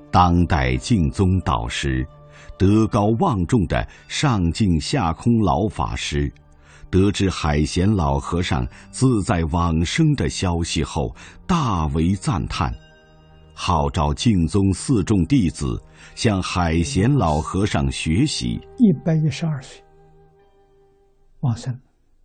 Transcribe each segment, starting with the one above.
当代净宗导师，德高望重的上净下空老法师，得知海贤老和尚自在往生的消息后，大为赞叹，号召净宗4众弟子向海贤老和尚学习。 112岁往生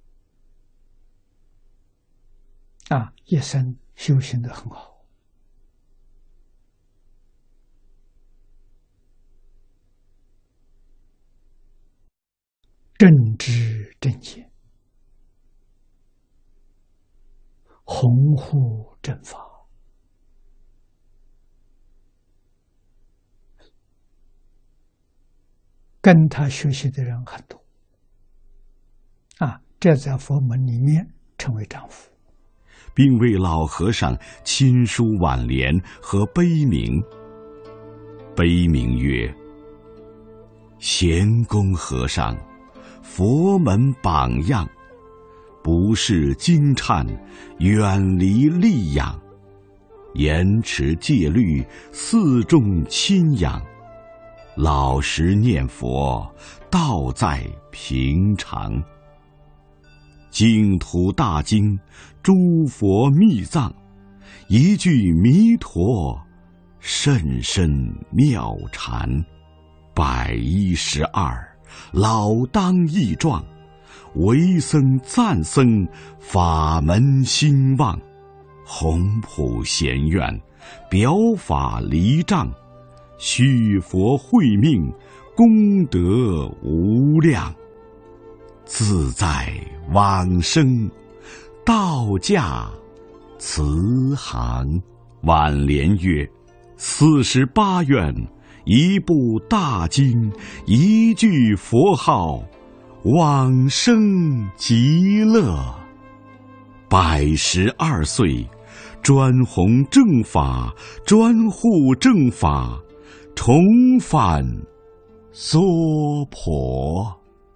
一生修行得很好。正知正见，弘护正法，跟他学习的人很多这在佛门里面称为丈夫， 并为老和尚亲书挽联和碑铭。碑铭曰：贤公和尚，佛门榜样，不是惊颤，远离戾养，严持戒律，4众亲仰，老实念佛，道在平常。净土大经，诸佛密藏，一句弥陀，甚深妙禅。112，老当益壮，为僧赞僧，法门兴旺。宏普贤愿，表法离障，续佛慧命，功德无量。自在往生，道驾慈航。挽联曰：48愿，一部大经，一句佛号，往生极乐。112岁，专弘正法，专护正法，重返娑婆。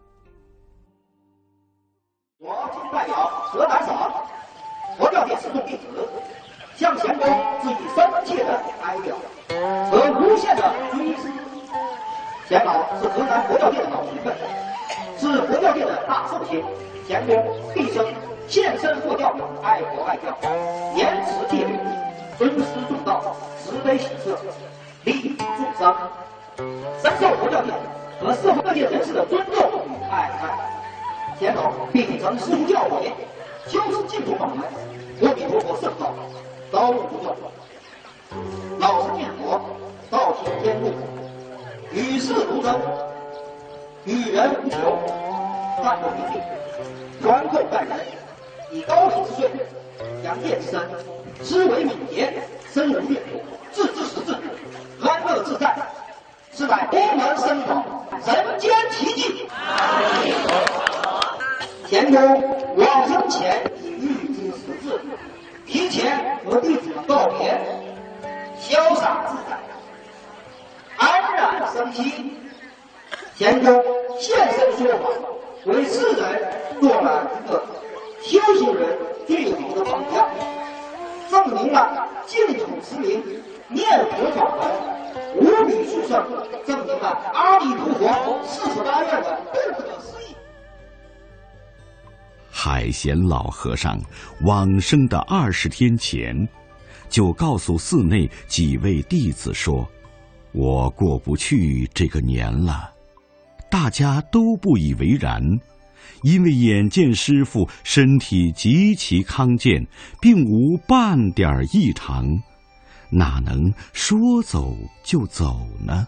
我今代表河南省佛教界4众弟子，向贤公致以深切的哀悼和无限的尊师。贤老是河南佛教界的老前辈，是佛教界的大寿星。贤公毕生献身佛教，爱国爱教，严持戒律，尊师重道，慈悲喜舍，利益众生，深受佛教界和社会各界人士的尊重与爱戴。贤老秉承师徒教诲，修持净土法门，阿弥陀佛圣道，高悟不断，老实念佛，道行天路，与世如真，与人无求，淡泊名利，宽厚待人，以高品之税，养业之身，思维敏捷，深入阅读，自知识至，安乐自在，是乃功能深广，人间奇迹。贤公往生前已预知时至，提前和弟子们告别，潇洒自在，安然生息。贤公现身说法，为世人做了一个修行人最有名的榜样，证明了净土持名念佛法门无比殊胜，证明了阿弥陀佛48愿的不可思议。 海贤老和尚往生的20天前，就告诉寺内几位弟子说：“我过不去这个年了。”大家都不以为然，因为眼见师父身体极其康健，并无半点异常，哪能说走就走呢？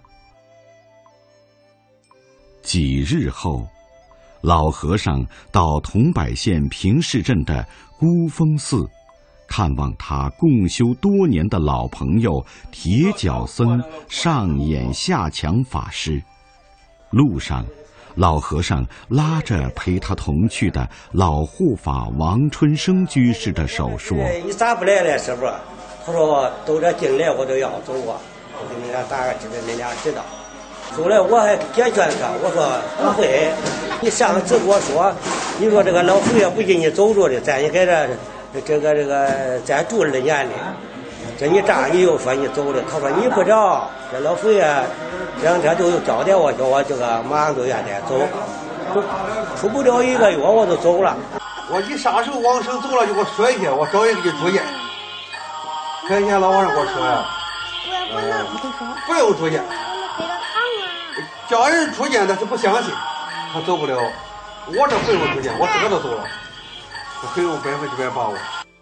几日后，老和尚到桐柏县平市镇的孤峰寺，看望他共修多年的老朋友铁脚僧上演下强法师。路上，老和尚拉着陪他同去的老护法王春生居士的手说：“ 你咋不来了，师傅？”他说：“都这进来我都要走啊，我给你俩打个知道，你俩知道。”后来我还解劝他，我说不会，你上次跟我说，你说这个老佛爷不给你走着的，咱也在这个再住2年里。 这你站你又说你走了，他说你不着，这老佛爷这2天就又交代我，叫我这个马上就愿得走，出不了1个月我就走了。 我一啥时候往生走了就给我说一下，我找人给你住院。前天老和尚给我说呀，不用住院，家人出院但是不相信，他走不了。我这不用住院，我自个都走了，我很有100%把握。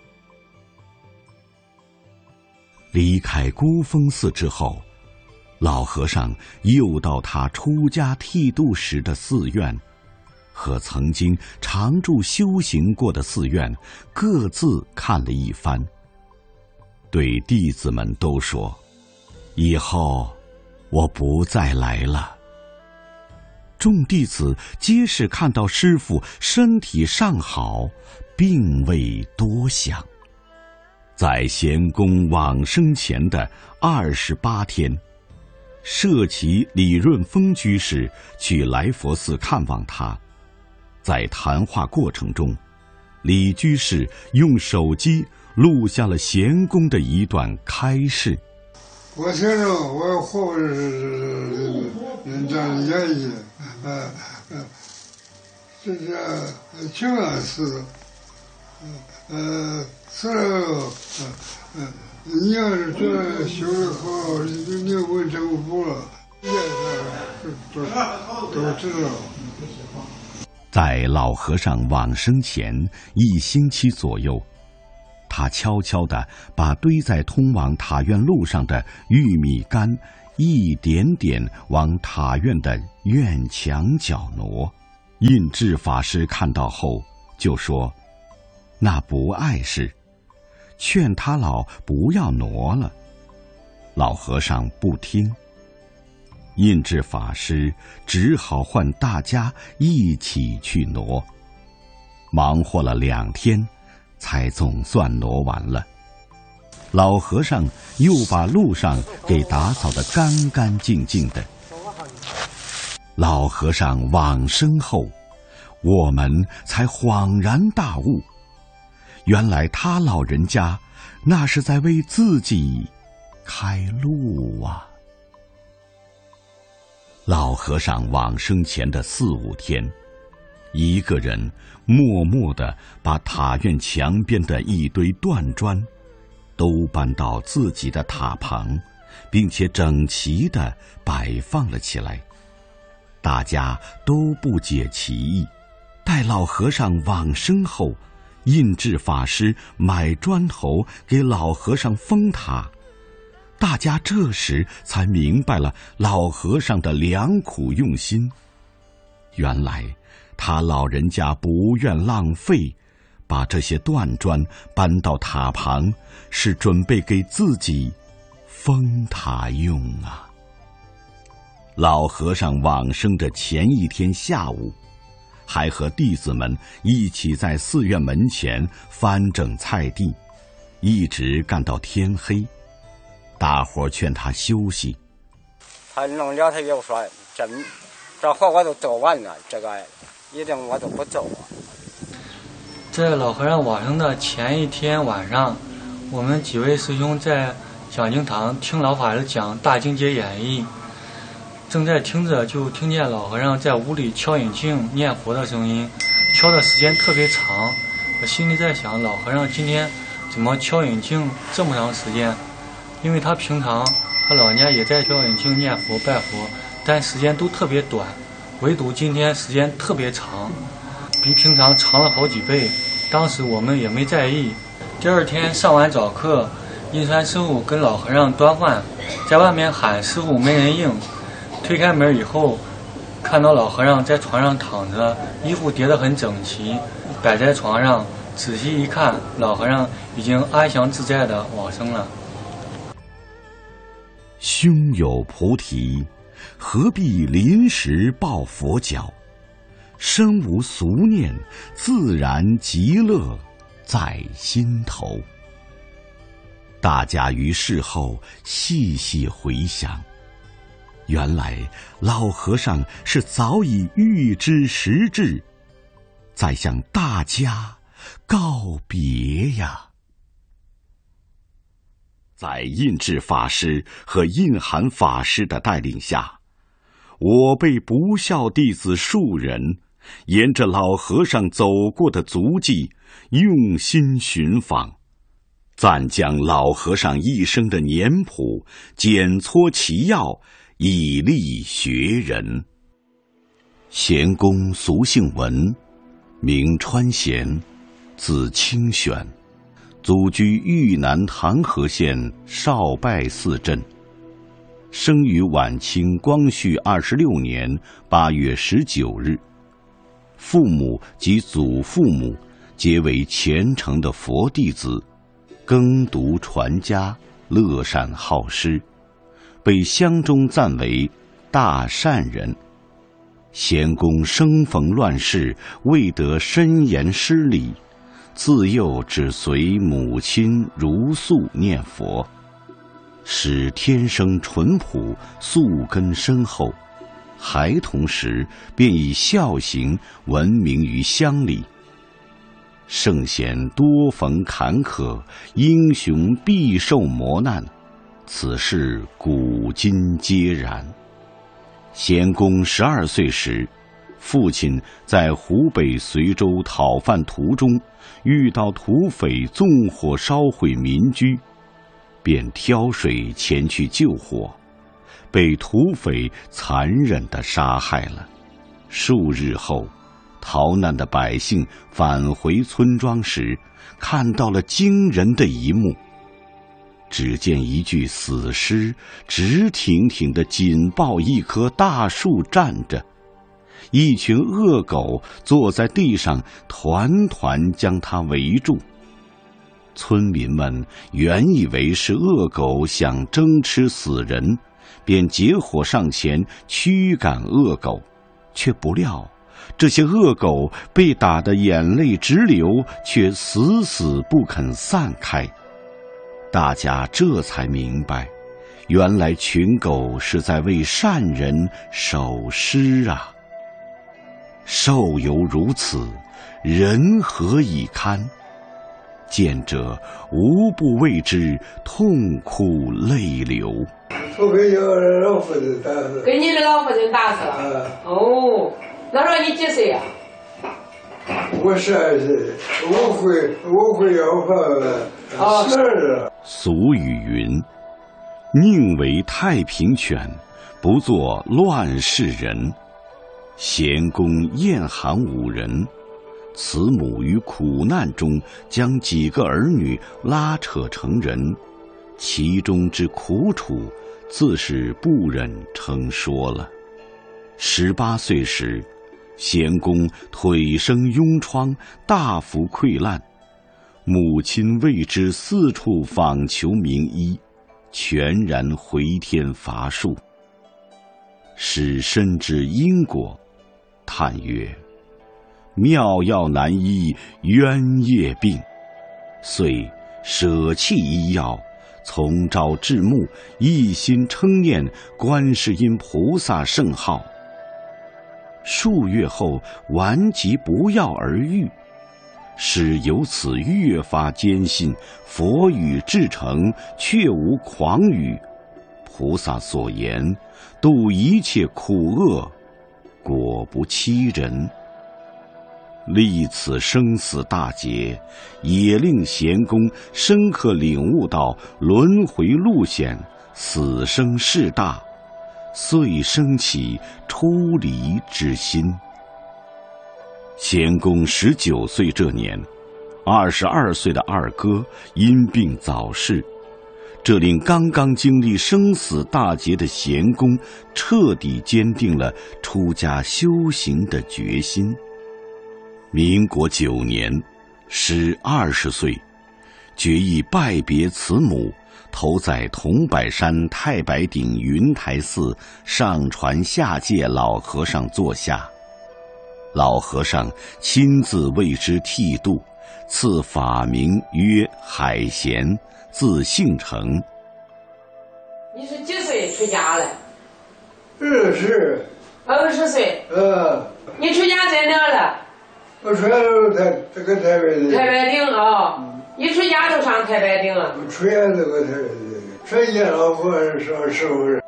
离开孤峰寺之后，老和尚又到他出家剃度时的寺院，和曾经常住修行过的寺院各自看了一番，对弟子们都说：“以后我不再来了。”众弟子皆是看到师父身体尚好，并未多想。在贤公往生前的28天，舍其李润峰居士去来佛寺看望他。在谈话过程中，李居士用手机录下了贤公的一段开示。 我先生，我活着是这样演绎，这是清安寺，你要是觉得修得好，你问政府了，都知道。 在老和尚往生前1星期左右，他悄悄地把堆在通往塔院路上的玉米杆一点点往塔院的院墙角挪。印智法师看到后就说：“那不碍事，劝他老不要挪了。”老和尚不听，印智法师只好唤大家一起去挪，忙活了2天，才总算挪完了。老和尚又把路上给打扫得干干净净的。老和尚往生后，我们才恍然大悟，原来他老人家那是在为自己开路啊。老和尚往生前的4、5天，一个人默默地把塔院墙边的一堆断砖都搬到自己的塔旁，并且整齐地摆放了起来。大家都不解其意。待老和尚往生后，印智法师买砖头给老和尚封塔，大家这时才明白了老和尚的良苦用心。原来他老人家不愿浪费，把这些断砖搬到塔旁，是准备给自己封塔用啊。老和尚往生的前1天下午，还和弟子们一起在寺院门前翻整菜地，一直干到天黑。大伙劝他休息， 他弄了，他又说这活我都做完了，这个一定我都不走啊。 在老和尚往生的前1天晚上，我们几位师兄在讲经堂听老法师讲《大经解演义》，正在听着，就听见老和尚在屋里敲引磬念佛的声音，敲的时间特别长。我心里在想，老和尚今天怎么敲引磬这么长时间？因为他平常他老人家也在敲引磬念佛拜佛，但时间都特别短，唯独今天时间特别长，比平常长了好几倍。当时我们也没在意。第2天上完早课，印川师傅跟老和尚端饭，在外面喊师傅没人应。推开门以后，看到老和尚在床上躺着，衣服叠得很整齐，摆在床上。仔细一看，老和尚已经安详自在地往生了。 胸有菩提，何必临时抱佛脚？身无俗念，自然极乐在心头。大家于事后细细回想，原来老和尚是早已预知时至，在向大家告别呀。 在印智法师和印涵法师的带领下，我辈不孝弟子数人，沿着老和尚走过的足迹，用心寻访，暂将老和尚一生的年谱检撮其要，以利学人。贤公俗姓文，名川贤，字清玄，祖居豫南唐河县少拜寺镇，生于晚清光绪26年8月19日。父母及祖父母皆为虔诚的佛弟子，耕读传家，乐善好施，被乡中赞为大善人。贤公生逢乱世，未得深研师理，自幼只随母亲如素念佛，使天生淳朴，素根深厚。孩童时便以孝行闻名于乡里。圣贤多逢坎坷，英雄必受磨难，此事古今皆然。贤公12岁时，父亲在湖北随州讨饭途中遇到土匪纵火烧毁民居，便挑水前去救火，被土匪残忍地杀害了。数日后，逃难的百姓返回村庄时，看到了惊人的一幕。只见一具死尸直挺挺地紧抱一棵大树站着，一群恶狗坐在地上团团将它围住。村民们原以为是恶狗想争吃死人，便结伙上前驱赶恶狗，却不料这些恶狗被打得眼泪直流，却死死不肯散开。大家这才明白，原来群狗是在为善人守尸啊！兽犹如此，人何以堪？见者无不为之痛哭泪流。 我给老夫人打死。 给你的老夫人打死了？哦，那时候你几岁呀？ 我12岁，我会要饭12。 俗语云：宁为太平犬，不做乱世人。贤公厌寒5人，慈母于苦难中将几个儿女拉扯成人，其中之苦楚，自是不忍称说了。18岁时，贤公腿生痈疮，大幅溃烂，母亲为之四处访求名医，全然回天乏术。使深知因果，叹曰：妙药难医冤业病，遂舍弃医药，从朝至暮，一心称念观世音菩萨圣号。数月后，顽疾不药而愈，使由此越发坚信佛语至诚，确无诳语。菩萨所言，度一切苦厄，果不欺人。历此生死大劫，也令贤公深刻领悟到轮回路险，死生事大，遂生起出离之心。贤公19岁这年，22岁的二哥因病早逝，这令刚刚经历生死大劫的贤公彻底坚定了出家修行的决心。民国9年，时20岁，决意拜别慈母，投在桐柏山太白顶云台寺上传下界老和尚座下。老和尚亲自为之剃度，赐法名曰海贤，字姓成。 你是几岁出家了 ？20 岁。你出家在哪了？ 我出家这个太白顶。 太白顶啊！一出家就上太白顶了。 我出家这个太白顶。 这些老婆说是不是？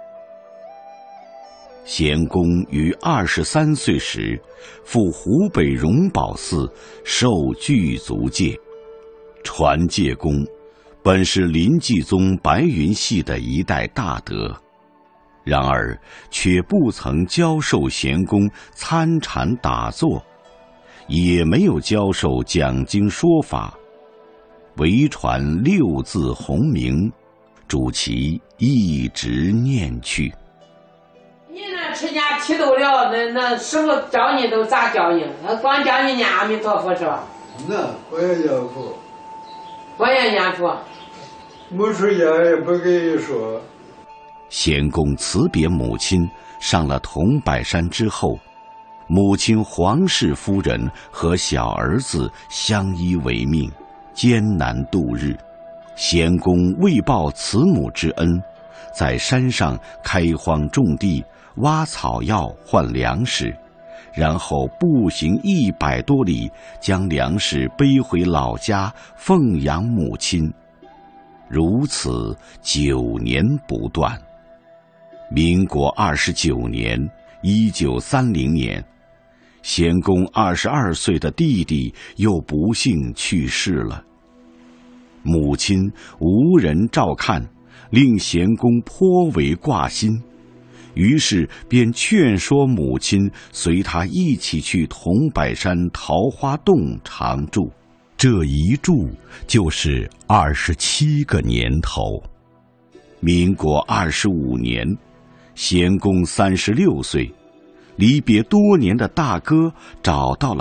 贤公于23岁时赴湖北荣宝寺受具足戒。传戒公本是临济宗白云系的一代大德，然而却不曾教授贤公参禅打坐，也没有教授讲经说法，唯传6字洪名，主其一直念去。 你那持家剃度了，那师傅教你都咋教你？光教你念阿弥陀佛是吧？ 那我也念佛。 我也念佛。 没出家也不给说。 贤公辞别母亲，上了桐柏山之后，母亲黄氏夫人和小儿子相依为命，艰难度日。贤公为报慈母之恩，在山上开荒种地，挖草药换粮食，然后步行100多里，将粮食背回老家奉养母亲。如此9年不断。民国29年，1930年，贤公22岁的弟弟又不幸去世了。母亲无人照看，令贤公颇为挂心，于是便劝说母亲随他一起去桐柏山桃花洞常住。这一住就是27个年头。民国25年，贤公36岁，离别多年的大哥找到了